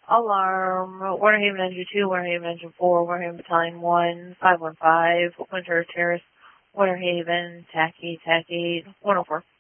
Alarm, Winter Haven Engine 2, Winter Haven Engine 4, Winter Haven Battalion 1, 515, Winter Terrace, Winter Haven, TAC 8, TAC 8, 104.